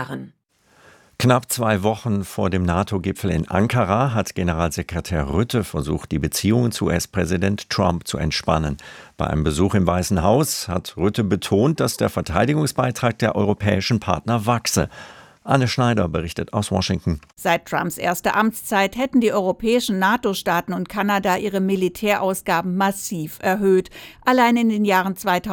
erklären. Knapp 2 Wochen vor dem NATO-Gipfel in Ankara hat Generalsekretär Rutte versucht, die Beziehungen zu US-Präsident Trump zu entspannen. Bei einem Besuch im Weißen Haus hat Rutte betont, dass der Verteidigungsbeitrag der europäischen Partner wachse. Anne Schneider berichtet aus Washington. Seit Trumps erster Amtszeit hätten die europäischen NATO-Staaten und Kanada ihre Militärausgaben massiv erhöht. Allein in den Jahren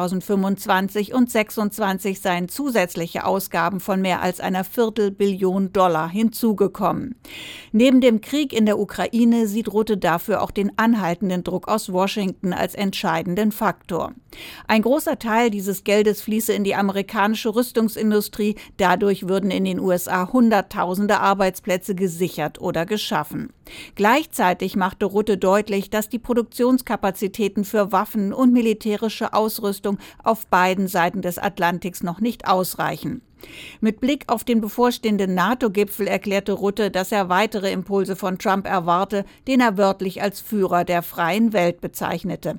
2025 und 2026 seien zusätzliche Ausgaben von mehr als einer Viertelbillion Dollar hinzugekommen. Neben dem Krieg in der Ukraine sieht Rutte dafür auch den anhaltenden Druck aus Washington als entscheidenden Faktor. Ein großer Teil dieses Geldes fließe in die amerikanische Rüstungsindustrie. Dadurch würden in den USA Hunderttausende Arbeitsplätze gesichert oder geschaffen. Gleichzeitig machte Rutte deutlich, dass die Produktionskapazitäten für Waffen und militärische Ausrüstung auf beiden Seiten des Atlantiks noch nicht ausreichen. Mit Blick auf den bevorstehenden NATO-Gipfel erklärte Rutte, dass er weitere Impulse von Trump erwarte, den er wörtlich als Führer der freien Welt bezeichnete.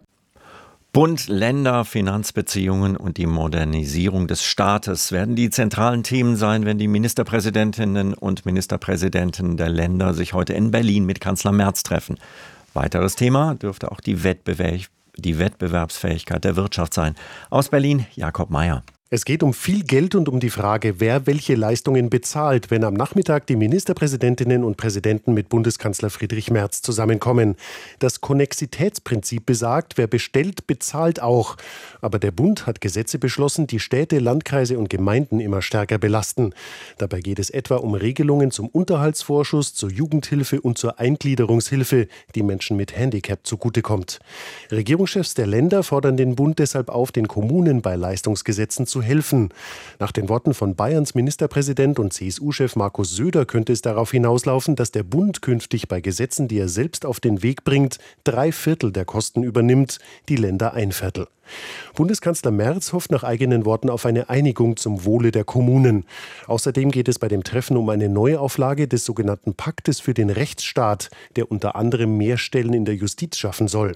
Bund, Länder, Finanzbeziehungen und die Modernisierung des Staates werden die zentralen Themen sein, wenn die Ministerpräsidentinnen und Ministerpräsidenten der Länder sich heute in Berlin mit Kanzler Merz treffen. Weiteres Thema dürfte auch die Wettbewerbsfähigkeit der Wirtschaft sein. Aus Berlin, Jakob Mayer. Es geht um viel Geld und um die Frage, wer welche Leistungen bezahlt, wenn am Nachmittag die Ministerpräsidentinnen und Präsidenten mit Bundeskanzler Friedrich Merz zusammenkommen. Das Konnexitätsprinzip besagt, wer bestellt, bezahlt auch. Aber der Bund hat Gesetze beschlossen, die Städte, Landkreise und Gemeinden immer stärker belasten. Dabei geht es etwa um Regelungen zum Unterhaltsvorschuss, zur Jugendhilfe und zur Eingliederungshilfe, die Menschen mit Handicap zugutekommt. Regierungschefs der Länder fordern den Bund deshalb auf, den Kommunen bei Leistungsgesetzen zu helfen. Nach den Worten von Bayerns Ministerpräsident und CSU-Chef Markus Söder könnte es darauf hinauslaufen, dass der Bund künftig bei Gesetzen, die er selbst auf den Weg bringt, 3/4 der Kosten übernimmt, die Länder 1/4. Bundeskanzler Merz hofft nach eigenen Worten auf eine Einigung zum Wohle der Kommunen. Außerdem geht es bei dem Treffen um eine Neuauflage des sogenannten Paktes für den Rechtsstaat, der unter anderem mehr Stellen in der Justiz schaffen soll.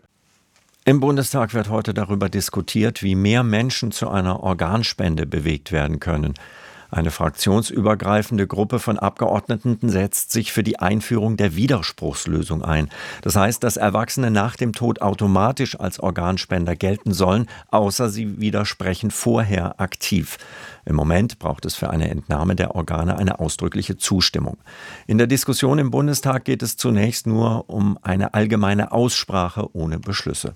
Im Bundestag wird heute darüber diskutiert, wie mehr Menschen zu einer Organspende bewegt werden können. Eine fraktionsübergreifende Gruppe von Abgeordneten setzt sich für die Einführung der Widerspruchslösung ein. Das heißt, dass Erwachsene nach dem Tod automatisch als Organspender gelten sollen, außer sie widersprechen vorher aktiv. Im Moment braucht es für eine Entnahme der Organe eine ausdrückliche Zustimmung. In der Diskussion im Bundestag geht es zunächst nur um eine allgemeine Aussprache ohne Beschlüsse.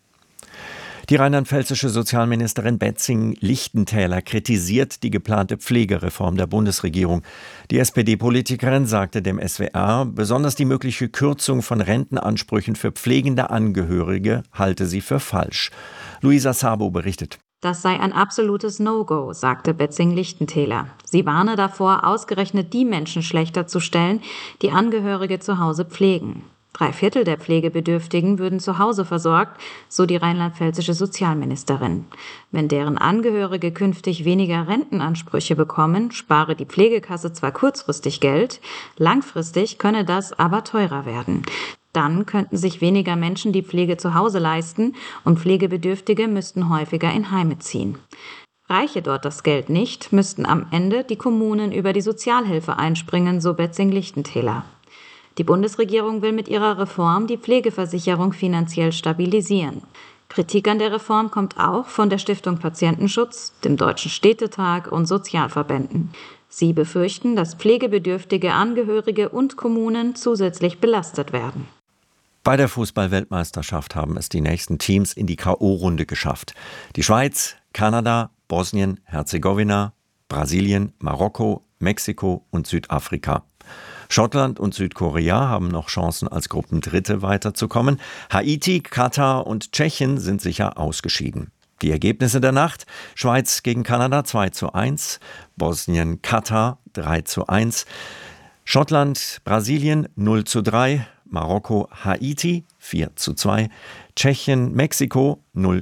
Die rheinland-pfälzische Sozialministerin Betzing-Lichtentäler kritisiert die geplante Pflegereform der Bundesregierung. Die SPD-Politikerin sagte dem SWR, besonders die mögliche Kürzung von Rentenansprüchen für pflegende Angehörige halte sie für falsch. Luisa Sabo berichtet. Das sei ein absolutes No-Go, sagte Betzing-Lichtentäler. Sie warne davor, ausgerechnet die Menschen schlechter zu stellen, die Angehörige zu Hause pflegen. 3/4 der Pflegebedürftigen würden zu Hause versorgt, so die rheinland-pfälzische Sozialministerin. Wenn deren Angehörige künftig weniger Rentenansprüche bekommen, spare die Pflegekasse zwar kurzfristig Geld, langfristig könne das aber teurer werden. Dann könnten sich weniger Menschen die Pflege zu Hause leisten und Pflegebedürftige müssten häufiger in Heime ziehen. Reiche dort das Geld nicht, müssten am Ende die Kommunen über die Sozialhilfe einspringen, so Betzing-Lichtentäler. Die Bundesregierung will mit ihrer Reform die Pflegeversicherung finanziell stabilisieren. Kritik an der Reform kommt auch von der Stiftung Patientenschutz, dem Deutschen Städtetag und Sozialverbänden. Sie befürchten, dass pflegebedürftige Angehörige und Kommunen zusätzlich belastet werden. Bei der Fußball-Weltmeisterschaft haben es die nächsten Teams in die K.O.-Runde geschafft. Die Schweiz, Kanada, Bosnien, Herzegowina, Brasilien, Marokko, Mexiko und Südafrika. Schottland und Südkorea haben noch Chancen, als Gruppendritte weiterzukommen. Haiti, Katar und Tschechien sind sicher ausgeschieden. Die Ergebnisse der Nacht: Schweiz gegen Kanada 2:1, Bosnien, Katar 3:1, Schottland, Brasilien 0:3, Marokko, Haiti 4:2, Tschechien, Mexiko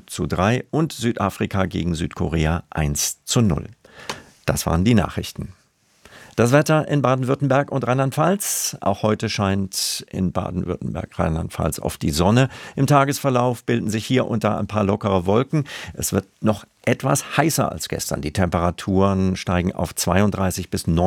0:3 und Südafrika gegen Südkorea 1:0. Das waren die Nachrichten. Das Wetter in Baden-Württemberg und Rheinland-Pfalz. Auch heute scheint in Baden-Württemberg, Rheinland-Pfalz oft die Sonne. Im Tagesverlauf bilden sich hier und da ein paar lockere Wolken. Es wird noch etwas heißer als gestern. Die Temperaturen steigen auf 32 bis 39